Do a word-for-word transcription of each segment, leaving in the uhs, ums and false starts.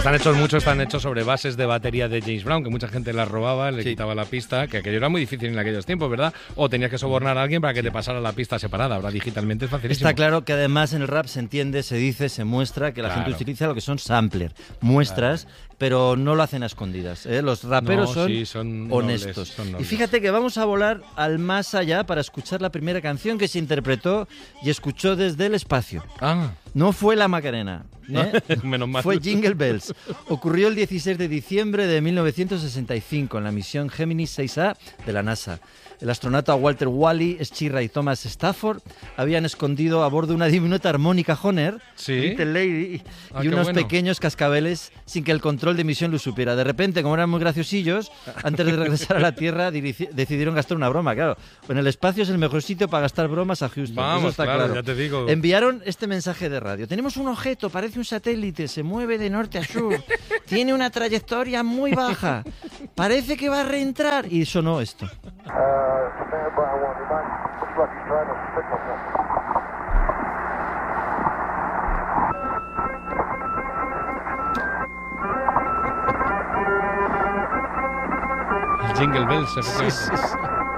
Están hechos muchos, están hechos sobre bases de batería de James Brown, que mucha gente las robaba, le sí. quitaba la pista, que aquello era muy difícil en aquellos tiempos, ¿verdad? O tenías que sobornar a alguien para que sí. te pasara la pista separada. Ahora digitalmente es facilísimo. Está claro que además en el rap se entiende, se dice, se muestra que la claro. gente utiliza lo que son sampler, muestras, claro. pero no lo hacen a escondidas, ¿eh? Los raperos no, son, sí, son honestos. Nobles, son y fíjate que vamos a volar al más allá para escuchar la primera canción que se interpretó y escuchó desde el espacio. Ah. No fue la Macarena, ¿eh? No, menos mal. Fue Jingle Bells. Ocurrió el dieciséis de diciembre de mil novecientos sesenta y cinco en la misión Gemini seis A de la NASA. El astronauta Walter Wally, Schirra y Thomas Stafford habían escondido a bordo una diminuta armónica Hohner, ¿Sí? Little Lady, ah, y unos bueno. pequeños cascabeles sin que el control de misión lo supiera. De repente, como eran muy graciosillos, antes de regresar a la Tierra decidieron gastar una broma. Claro, en el espacio es el mejor sitio para gastar bromas a Houston. Vamos, Eso está claro, claro. Ya te digo. Enviaron este mensaje de radio. Tenemos un objeto, parece un satélite, se mueve de norte a sur, tiene una trayectoria muy baja, parece que va a reentrar. Y sonó esto. El Jingle Bells, se fue. Sí, sí, sí.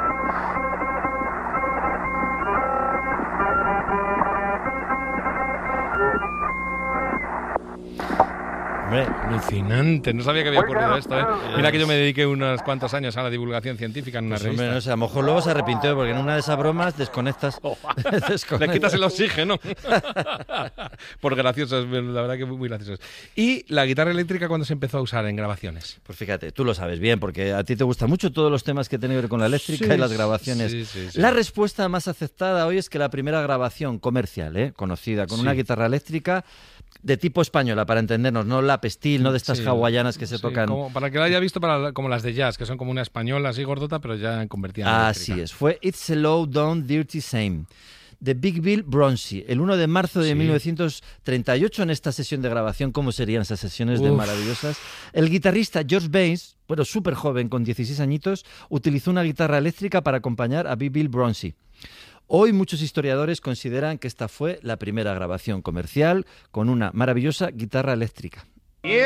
Hombre, alucinante, no sabía que había ocurrido esto, ¿eh? Mira que yo me dediqué unos cuantos años a la divulgación científica en una pues revista. Hombre, no sé, a lo mejor luego se arrepintió porque en una de esas bromas desconectas. Oh, desconectas. Le quitas el oxígeno. Por graciosos, la verdad que muy, muy graciosos. ¿Y la guitarra eléctrica cuándo se empezó a usar en grabaciones? Pues fíjate, tú lo sabes bien porque a ti te gustan mucho todos los temas que tienen que ver con la eléctrica sí, y las grabaciones. Sí, sí, sí. La respuesta más aceptada hoy es que la primera grabación comercial, ¿eh? conocida con sí. una guitarra eléctrica de tipo española, para entendernos, no la pestil, no de estas sí, hawaianas que se sí, tocan. Como, para que la haya visto, para, como las de jazz, que son como una española así gordota, pero ya convertida en Así es, fue It's a Low Down Dirty Same, de Big Bill Broonzy, el uno de marzo de sí. mil novecientos treinta y ocho, en esta sesión de grabación. ¿Cómo serían esas sesiones Uf. de maravillosas? El guitarrista George Baines, bueno, súper joven, con dieciséis añitos, utilizó una guitarra eléctrica para acompañar a Big Bill Broonzy. Hoy muchos historiadores consideran que esta fue la primera grabación comercial con una maravillosa guitarra eléctrica.